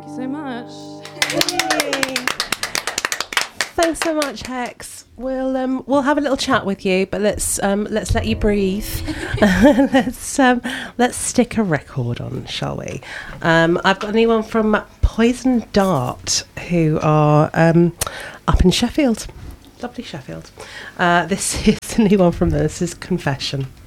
Thank you so much. Thanks so much, Hex. We'll have a little chat with you, but let's let you breathe. Let's stick a record on, shall we? I've got a new one from Poison Dart, who are up in Sheffield. Lovely Sheffield. This is a new one from them. This is Confession.